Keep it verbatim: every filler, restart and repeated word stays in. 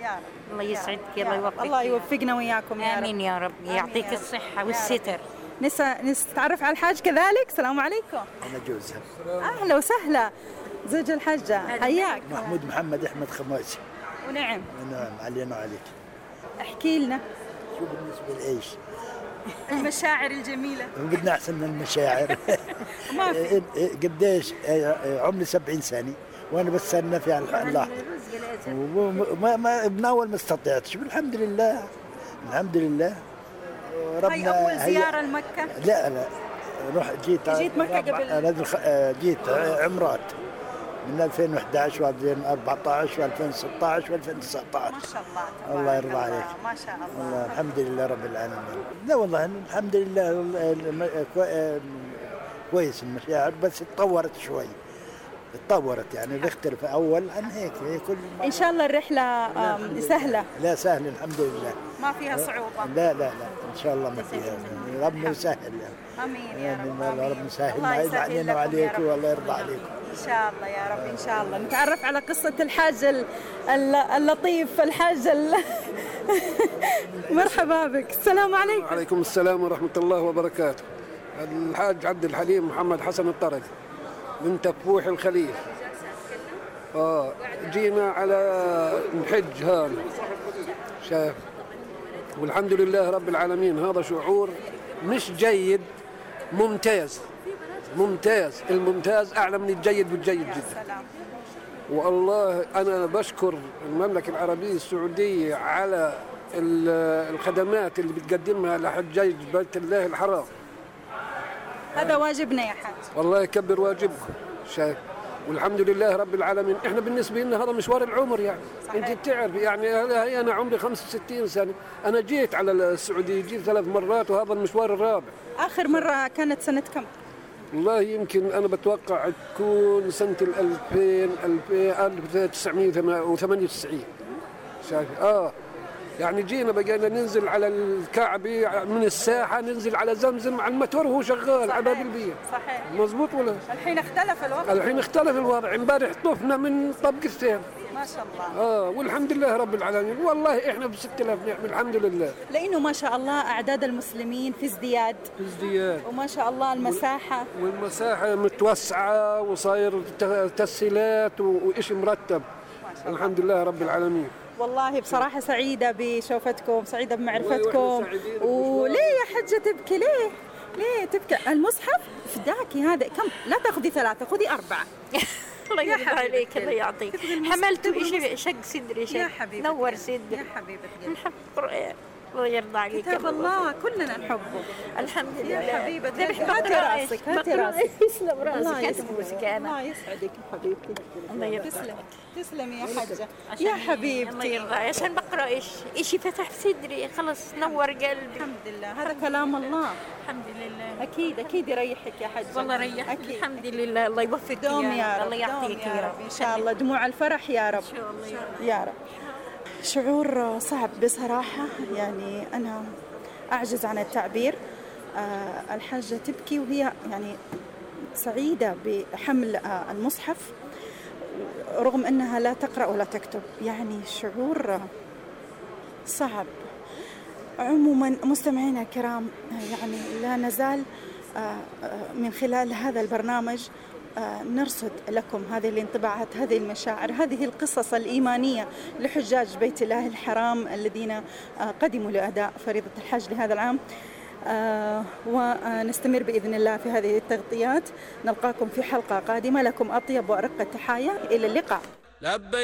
يا رب. الله يسعدك، الله يوفقك. الله يوفقنا وياكم يا رب. آمين يا رب، يعطيك الصحة والستر. نسا نتعرف على الحاج كذلك. السلام عليكم. أنا جوزها. أهلا وسهلا، زوج الحجة، حياك. محمود محمد أحمد خماسي. ونعم. نعم، علينا وعليك. احكي لنا شو بالنسبة لإيش؟ المشاعر الجميلة. بدنا أحسن من المشاعر. ما في. قديش عمري سبعين سنة وأنا بستنى في اللحظة، وما ما بناول ما استطعتش. الحمد لله الحمد لله. هاي أول زيارة لمكة؟ لا لا، روح جيت جيت مكة قبل؟ أنا جيت عمرات من ألفين وإحدى عشر وألفين وأربعة عشر وألفين وستة عشر وألفين وتسعة عشر. ما شاء الله. الله يرضى عليك. ما شاء الله. الله الحمد لله رب العالمين. لا والله الحمد لله كويس المشاعر، بس تطورت شوي، تطورت يعني بيختلف أول عن هيك. هي كل إن شاء الله الرحلة سهلة. لا سهل الحمد لله، ما فيها صعوبة. لا لا لا إن شاء الله ما فيها. ربنا يسهل يعني. آمين يا رب. ربنا يسهل علينا وعليكم والله يرضى عليكم. إن شاء الله يا رب. إن شاء الله نتعرف على قصة الحاج اللطيف، الحاج مرحبا بك. السلام عليكم. وعليكم السلام ورحمة الله وبركاته. الحاج عبد الحليم محمد حسن الطرق من تفوح الخليل. آه جينا على نحج هان شايف، والحمد لله رب العالمين. هذا شعور مش جيد، ممتاز ممتاز. الممتاز أعلى من الجيد والجيد جدا. والله أنا بشكر المملكة العربية السعودية على الخدمات اللي بتقدمها لحجاج بيت الله الحرام. هذا واجبنا يا حاج. والله يكبر واجبكم شايف، والحمد لله رب العالمين. احنا بالنسبه لنا هذا مشوار العمر يعني. صحيح. انت بتعرف يعني هي انا عمري خمسة وستين سنه، انا جيت على السعوديه جيت ثلاث مرات وهذا المشوار الرابع. اخر مره كانت سنه كم؟ والله يمكن انا بتوقع تكون سنه ألفين ألف وتسعمئة وثمانية وتسعين شايف. اه يعني جينا بقينا ننزل على الكعبة من الساحة، ننزل على زمزم على الموتور وهو شغال على باب البيت. صحيح. مظبوط ولا؟ الحين اختلف الوضع. الحين اختلف الوضع. امبارح طفنا من طبقتين. ما شاء الله. اه والحمد لله رب العالمين. والله احنا ب ستة آلاف نعمة الحمد لله. لانه ما شاء الله اعداد المسلمين في ازدياد. في ازدياد. وما شاء الله المساحة. والمساحة متوسعة وصاير تسهيلات وشيء مرتب. الحمد لله رب العالمين. والله بصراحة سعيدة بشوفتكم، سعيدة بمعرفتكم. وليه يا حجة تبكي؟ ليه؟ ليه تبكي؟ المصحف فداكي هذا كم؟ لا تاخذي ثلاثة، خذي أربعة. الله يرضى عليك، الله يعطيك. حملته شيء شق صدري، يا حبيبتي، نور صدري يا حبيبتي. نحب القرآن، الله يرضى عليك. كتاب الله كلنا نحبه. الحمد لله يا حبيبتي. هاتي راسك، هاتي راسك. يسلم راسك، يسلمك انا. الله يسعدك يا حبيبتي. الله يرضى. تسلمي تسلمي يا حجة يا حبيبتي. الله يرضى عشان بقرا ايش شيء فتح في صدري، خلص نور قلبي. الحمد لله، هذا كلام الله. الحمد لله. اكيد اكيد يريحك يا حجة. والله ريحك. الحمد لله. الله يوفقك دوم يا رب. الله يعطيك يا رب. ان شاء الله دموع الفرح يا رب. ان شاء الله يا رب. يا رب. شعور صعب بصراحة، يعني أنا أعجز عن التعبير. آه الحاجة تبكي وهي يعني سعيدة بحمل آه المصحف رغم أنها لا تقرأ ولا تكتب. يعني شعور صعب. عموما مستمعينا الكرام، يعني لا نزال آه من خلال هذا البرنامج نرصد لكم هذه الانطباعات، هذه المشاعر، هذه القصص الإيمانية لحجاج بيت الله الحرام الذين قدموا لأداء فريضة الحج لهذا العام. ونستمر بإذن الله في هذه التغطيات. نلقاكم في حلقة قادمة. لكم أطيب وأرق التحايا، إلى اللقاء.